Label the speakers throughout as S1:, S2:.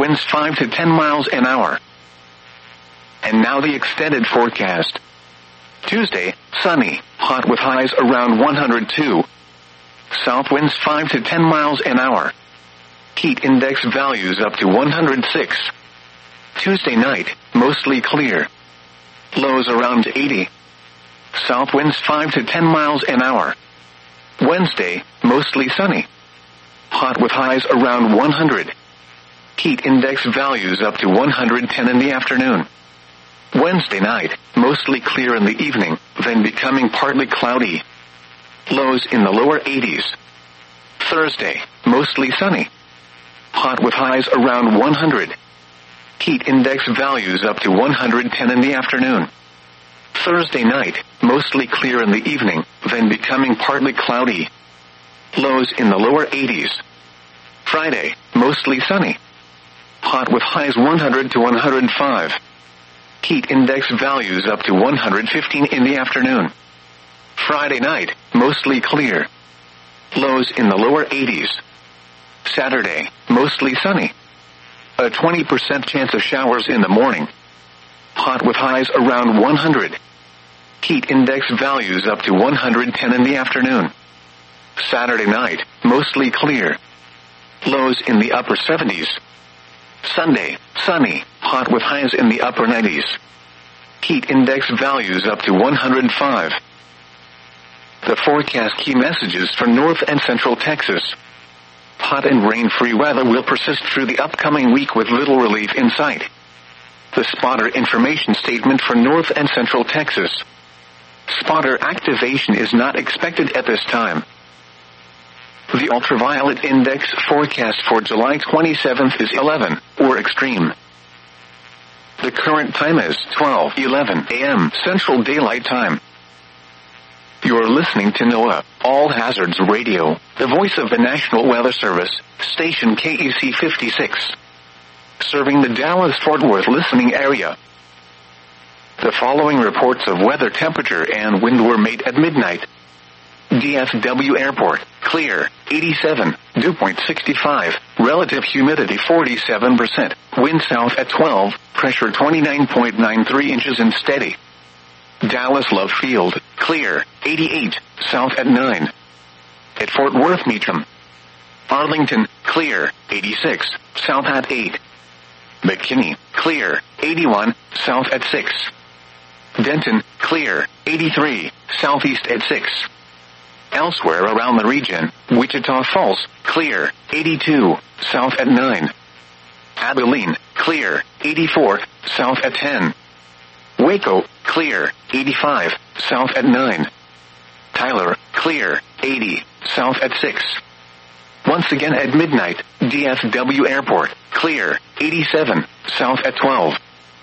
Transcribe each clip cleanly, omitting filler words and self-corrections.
S1: winds 5 to 10 miles an hour. And now the extended forecast. Tuesday, sunny, hot with highs around 102. South winds 5 to 10 miles an hour. Heat index values up to 106. Tuesday night, mostly clear. Lows around 80. South winds 5 to 10 miles an hour. Wednesday, mostly sunny. Hot with highs around 100. Heat index values up to 110 in the afternoon. Wednesday night, mostly clear in the evening, then becoming partly cloudy. Lows in the lower 80s. Thursday, mostly sunny. Hot with highs around 100. Heat index values up to 110 in the afternoon. Thursday night, mostly clear in the evening, then becoming partly cloudy. Lows in the lower 80s. Friday, mostly sunny. Hot with highs 100 to 105. Heat index values up to 115 in the afternoon. Friday night, mostly clear. Lows in the lower 80s. Saturday, mostly sunny. A 20% chance of showers in the morning. Hot with highs around 100. Heat index values up to 110 in the afternoon. Saturday night, mostly clear. Lows in the upper 70s. Sunday, sunny, hot with highs in the upper 90s. Heat index values up to 105. The forecast key messages for North and Central Texas. Hot and rain-free weather will persist through the upcoming week with little relief in sight. The spotter information statement for North and Central Texas. Spotter activation is not expected at this time. The ultraviolet index forecast for July 27th is 11, or extreme. The current time is 12:11 a.m. Central Daylight Time. You're listening to NOAA, All Hazards Radio, the voice of the National Weather Service, station KEC 56. Serving the Dallas-Fort Worth listening area. The following reports of weather temperature and wind were made at midnight. DFW Airport, clear, 87, dew point 65, relative humidity 47%, wind south at 12, pressure 29.93 inches and steady. Dallas Love Field, clear, 88, south at 9. At Fort Worth Meacham. Arlington, clear, 86, south at 8. McKinney, clear, 81, south at 6. Denton, clear, 83, southeast at 6. Elsewhere around the region, Wichita Falls, clear, 82, south at 9. Abilene, clear, 84, south at 10. Waco, clear, 85, south at 9. Tyler, clear, 80, south at 6. Once again at midnight, DFW Airport, clear, 87, south at 12.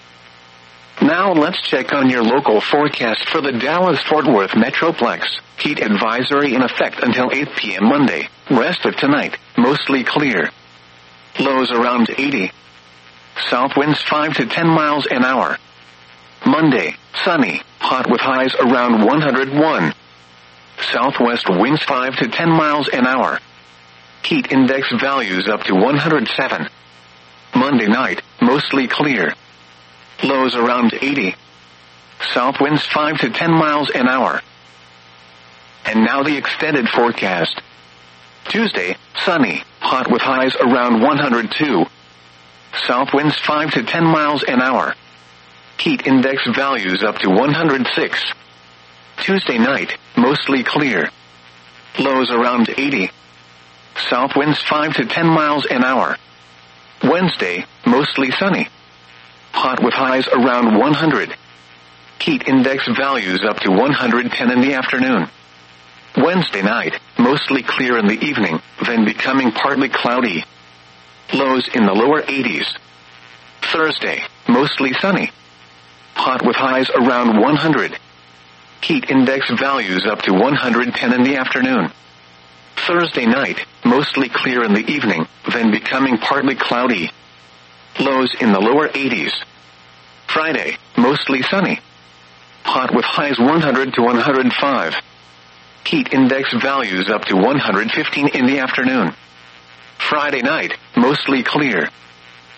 S1: Now let's check on your local forecast for the Dallas-Fort Worth Metroplex. Heat advisory in effect until 8 p.m. Monday. Rest of tonight, mostly clear. Lows around 80. South winds 5 to 10 miles an hour. Monday, sunny, hot with highs around 101. Southwest winds 5 to 10 miles an hour. Heat index values up to 107. Monday night, mostly clear. Lows around 80. South winds 5 to 10 miles an hour. And now the extended forecast. Tuesday, sunny, hot with highs around 102. South winds 5 to 10 miles an hour. Heat index values up to 106. Tuesday night, mostly clear. Lows around 80. South winds 5 to 10 miles an hour. Wednesday, mostly sunny. Hot with highs around 100. Heat index values up to 110 in the afternoon. Wednesday night, mostly clear in the evening, then becoming partly cloudy. Lows in the lower 80s. Thursday, mostly sunny. Hot with highs around 100. Heat index values up to 110 in the afternoon. Thursday night, mostly clear in the evening, then becoming partly cloudy. Lows in the lower 80s. Friday, mostly sunny. Hot with highs 100 to 105. Heat index values up to 115 in the afternoon. Friday night, mostly clear.